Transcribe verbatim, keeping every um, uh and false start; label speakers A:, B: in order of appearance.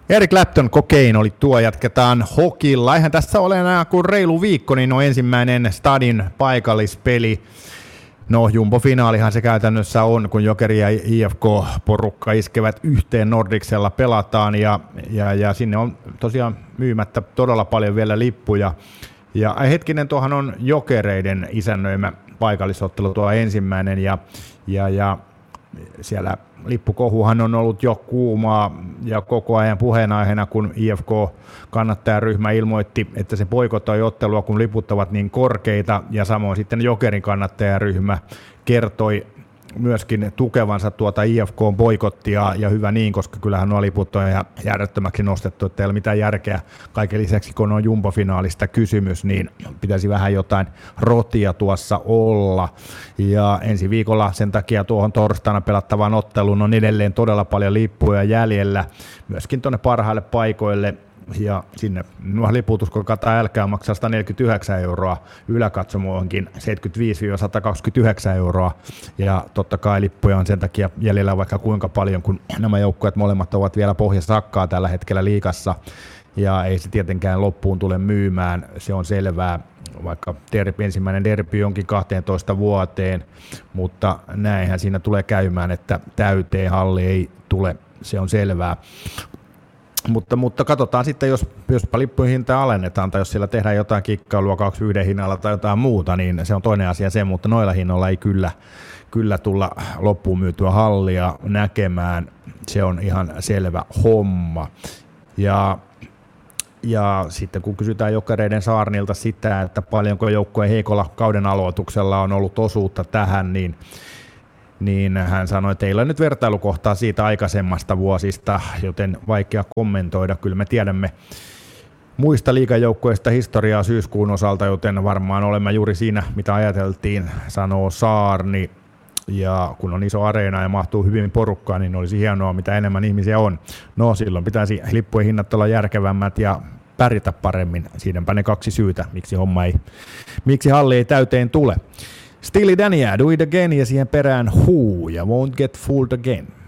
A: Eric Clapton, Cocaine oli tuo, jatketaan hokilla. Eihän tässä ole enää kuin reilu viikko, niin on ensimmäinen Stadin paikallispeli. No, Jumbo-finaalihan se käytännössä on, kun Jokeri ja I F K-porukka iskevät yhteen Nordicsella pelataan, ja, ja, ja sinne on tosiaan myymättä todella paljon vielä lippuja. Ja hetkinen, tuohan on Jokereiden isännöimä paikallisottelu tuo ensimmäinen, ja, ja, ja siellä lippukohuhan on ollut jo kuumaa ja koko ajan puheenaiheena, kun I F K-kannattajaryhmä ilmoitti, että se boikottoi ottelua, kun liput ovat niin korkeita, ja samoin sitten Jokerin kannattajaryhmä kertoi myöskin tukevansa tuota I F K-boikottia, ja hyvä niin, koska kyllähän nuo liput on ihan järjettömäksi nostettu, että ei ole mitään järkeä. Kaiken lisäksi, kun on Jumbo-finaalista kysymys, niin pitäisi vähän jotain rotia tuossa olla. Ja ensi viikolla sen takia tuohon torstaina pelattavaan otteluun on edelleen todella paljon lippuja jäljellä, myöskin tuonne parhaille paikoille. Ja sinne nuo liputus, kun kataa älkää maksaa sata neljäkymmentäyhdeksän euroa, yläkatsomoonkin seitsemänkymmentäviisi sata kaksikymmentäyhdeksän euroa, ja totta kai lippuja on sen takia jäljellä vaikka kuinka paljon, kun nämä joukkueet molemmat ovat vielä pohjasakkaa tällä hetkellä liigassa, ja ei se tietenkään loppuun tule myymään, se on selvää, vaikka derby, ensimmäinen derby onkin kahteentoista vuoteen, mutta näinhän siinä tulee käymään, että täyteen halli ei tule, se on selvää. Mutta, mutta katsotaan sitten, jos, jospa lippujen hintaa alennetaan tai jos siellä tehdään jotain kikkailua kaksi yhden hinnalla tai jotain muuta, niin se on toinen asia se, mutta noilla hinnoilla ei kyllä, kyllä tulla loppuun myytyä hallia näkemään. Se on ihan selvä homma. Ja, ja sitten kun kysytään Jokereiden Saarnilta sitä, että paljonko joukkueen heikolla kauden aloituksella on ollut osuutta tähän, niin niin hän sanoi, että ei ole nyt vertailukohtaa siitä aikaisemmasta vuosista, joten vaikea kommentoida. Kyllä me tiedämme muista liigajoukkueista historiaa syyskuun osalta, joten varmaan olemme juuri siinä, mitä ajateltiin, sanoo Saarni. Ja kun on iso areena ja mahtuu hyvin porukkaan, niin olisi hienoa, mitä enemmän ihmisiä on. No silloin pitäisi lippujen hinnat olla järkevämmät ja pärjätä paremmin. Siinäpä ne kaksi syytä, miksi homma ei, miksi halli ei täyteen tule. Steely Dania, Do It Again, ja siihen perään Who ja Won't Get Fooled Again.